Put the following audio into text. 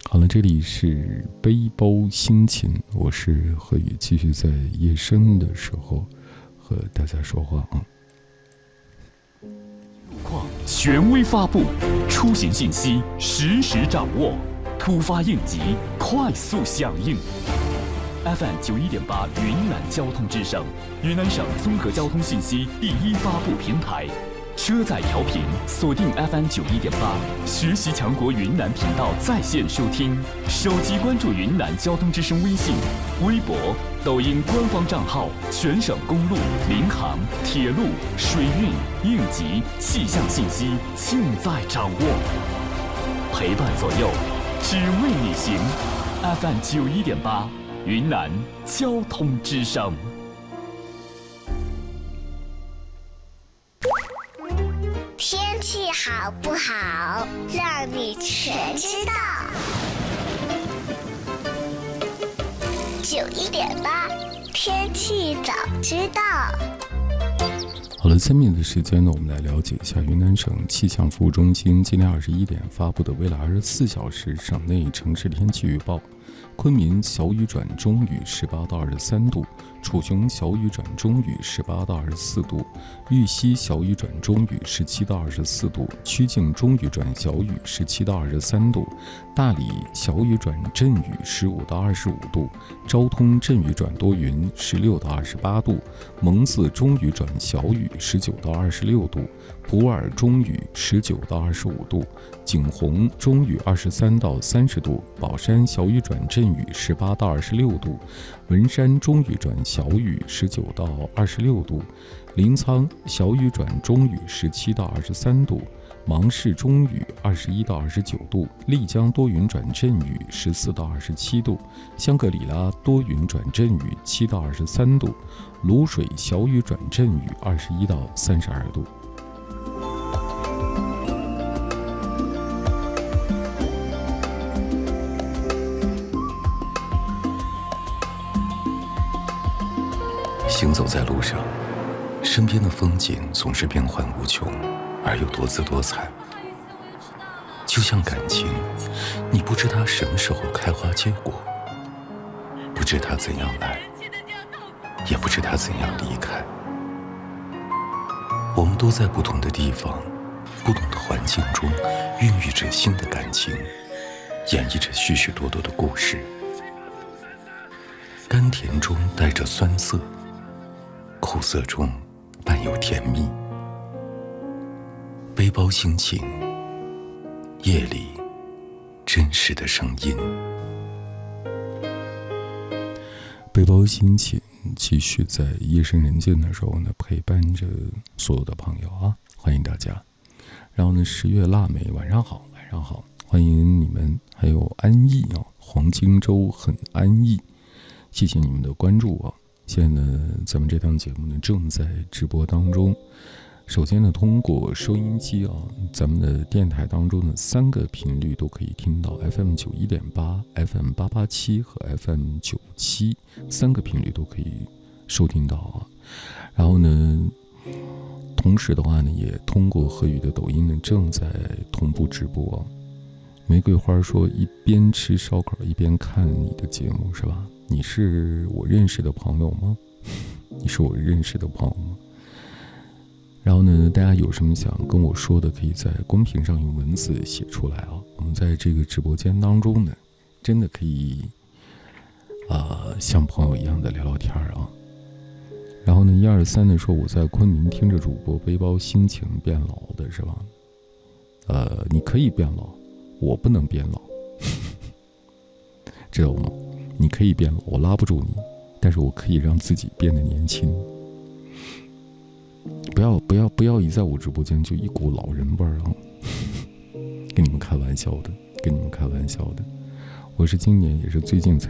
好了，这里是背包心情，我是何宇，继续在夜深的时候和大家说话啊。 路况权威发布，出行信息实时掌握，突发应急快速响应。FM 91.8云南交通之声，云南省综合交通信息第一发布平台。车载调频锁定 FM 91.8，学习强国云南频道在线收听，手机关注云南交通之声微信、微博、抖音官方账号，全省公路、民航、铁路、水运、应急、气象信息尽在掌握，陪伴左右，只为你行。FM 91.8，云南交通之声。 天气好不好，让你全知道。91.8，天气早知道。 好了，3minute的时间呢，我们来了解一下云南省气象服务中心今天21点发布的未来24小时省内城市天气预报。昆明小雨转中雨18到23度，楚雄小雨转中雨18到24度，玉溪小雨转中雨17到24度，曲靖中雨转小雨17到23度，大理小雨转阵雨15到25度，昭通阵雨转多云16到28度，蒙自中雨转小雨19到26度，普洱中雨19到25度，景洪中雨23到30度，宝山小雨转阵雨18到26度，文山中雨转小雨19到26度，临沧小雨转中雨17到23度，芒市中雨21到29度，丽江多云转阵雨14到27度，香格里拉多云转阵雨7到23度，卤水小雨转阵雨21到32度。 行走在路上，身边的风景总是变幻无穷，而又多姿多彩。就像感情，你不知它什么时候开花结果，不知它怎样来，也不知它怎样离开。我们都在不同的地方，不同的环境中，孕育着新的感情，演绎着许许多多的故事。甘甜中带着酸涩，苦涩中伴有甜蜜。背包心情，夜里真实的声音。 背包心情继续在夜深人静的时候呢，陪伴着所有的朋友啊，欢迎大家。然后呢，10月腊梅，晚上好，晚上好，欢迎你们，还有安逸啊，黄金周很安逸，谢谢你们的关注啊。现在呢，咱们这档节目呢正在直播当中。首先呢，通过收音机啊，咱们的电台当中的3个频率都可以听到 FM 91.8、FM 887和 FM 97，3个频率都可以收听到啊。然后呢，同时的话呢，也通过何宇的抖音呢正在同步直播啊。玫瑰花说一边吃烧烤一边看你的节目是吧？你是我认识的朋友吗？你是我认识的朋友吗？然后呢，大家有什么想跟我说的，可以在公屏上用文字写出来啊。我们在这个直播间当中呢，真的可以像朋友一样的聊聊天啊。然后呢，123的说我在昆明听着主播背包心情变老的是吧？你可以变老，我不能变老，知道吗？你可以变老，我拉不住你，但是我可以让自己变得年轻。不要一在我直播间就一股老人味儿啊！跟你们开玩笑的，跟你们开玩笑的。我是今年也是最近才